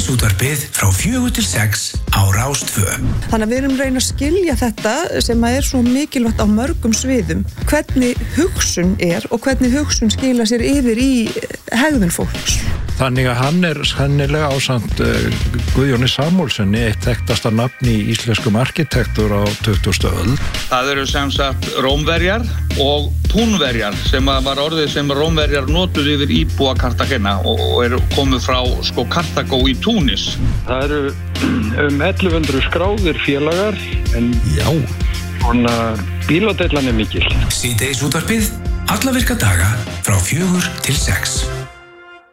Síðdegisútvarpið frá 4 til 6 á Rás 2. Þannig að við erum reyna að skilja þetta sem að svo mikilvægt á mörgum sviðum. Hvernig hugsun og hvernig hugsun skila sér yfir í hegðun fólks. Þannig að hann sennilega ásamt Guðjóni Samúlsenni eitt þekktasta nafn í íslenskum arkitektur á 20. öld. Það eru sem sagt Rómverjar og Púnverjar sem var orðið sem Rómverjar notuðu yfir íbúa Kartagena og komið frá Kartagó í Túnis. Það eru 1100 skráðir félagar en svona bíladellan mikil. Síðdegisútvarpið alla virka daga frá 4 til 6.